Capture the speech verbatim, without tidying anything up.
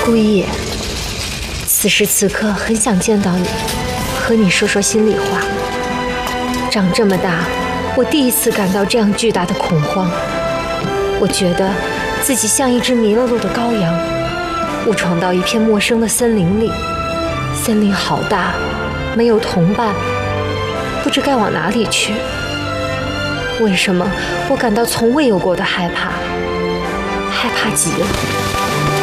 顾一野，此时此刻很想见到你，和你说说心里话。长这么大，我第一次感到这样巨大的恐慌。我觉得自己像一只迷了路的羔羊，误闯到一片陌生的森林里。森林好大，没有同伴，不知该往哪里去。为什么我感到从未有过的害怕，害怕极了？